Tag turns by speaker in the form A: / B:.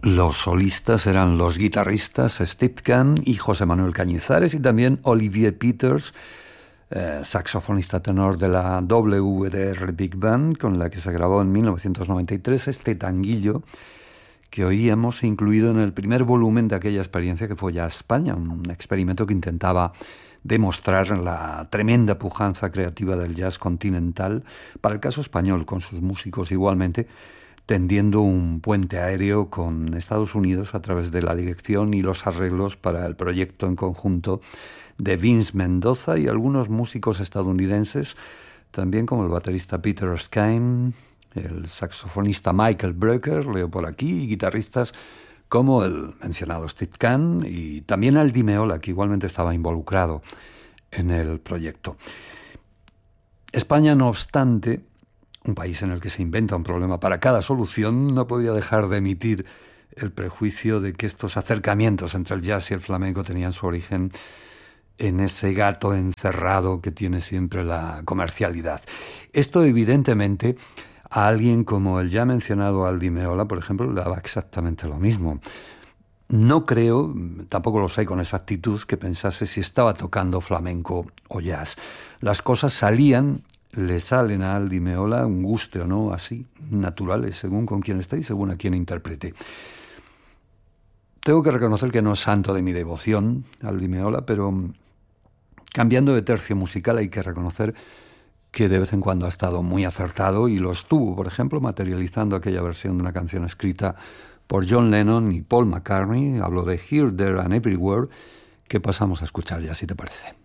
A: Los solistas eran los guitarristas Steve Kahn y José Manuel Cañizares, y también Olivier Peters, saxofonista tenor de la WDR Big Band, con la que se grabó en 1993 este tanguillo que oíamos, incluido en el primer volumen de aquella experiencia que fue Jazz España, un experimento que intentaba demostrar la tremenda pujanza creativa del jazz continental para el caso español, con sus músicos igualmente tendiendo un puente aéreo con Estados Unidos a través de la dirección y los arreglos para el proyecto en conjunto de Vince Mendoza y algunos músicos estadounidenses, también como el baterista Peter Erskine, el saxofonista Michael Brecker, leo por aquí, y guitarristas como el mencionado Steve Kahn y también Al Di Meola, que igualmente estaba involucrado en el proyecto. España, no obstante, un país en el que se inventa un problema para cada solución, no podía dejar de emitir el prejuicio de que estos acercamientos entre el jazz y el flamenco tenían su origen en ese gato encerrado que tiene siempre la comercialidad. Esto, evidentemente, a alguien como el ya mencionado Al Di Meola, por ejemplo, le daba exactamente lo mismo. No creo, tampoco lo sé con exactitud, que pensase si estaba tocando flamenco o jazz. Las cosas salían, le salen a Al Di Meola, un guste o no, así, naturales, según con quién esté y según a quién interprete. Tengo que reconocer que no es santo de mi devoción, Al Di Meola, pero cambiando de tercio musical hay que reconocer que de vez en cuando ha estado muy acertado y lo estuvo, por ejemplo, materializando aquella versión de una canción escrita por John Lennon y Paul McCartney, hablo de Here, There and Everywhere, que pasamos a escuchar ya, si te parece.